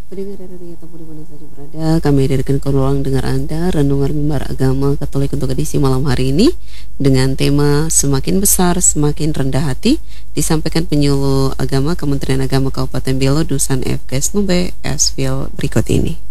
Pendengar Radio Tamu di mana saja berada, kami hadirkan ke ruang dengar Anda Renungan Mimbar Agama Katolik untuk edisi malam hari ini dengan tema Semakin Besar Semakin Rendah Hati, disampaikan penyuluh agama Kementerian Agama Kabupaten Belo Dusan FKS Nube Esvil berikut ini.